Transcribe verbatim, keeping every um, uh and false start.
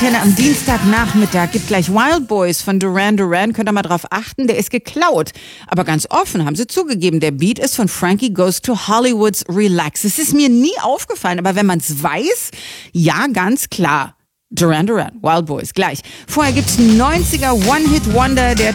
Am Dienstagnachmittag gibt gleich Wild Boys von Duran Duran. Könnt ihr mal drauf achten, der ist geklaut. Aber ganz offen haben sie zugegeben, der Beat ist von Frankie Goes to Hollywoods Relax. Es ist mir nie aufgefallen, aber wenn man es weiß, ja, ganz klar. Duran Duran, Wild Boys, gleich. Vorher gibt's ein neunziger One-Hit-Wonder, der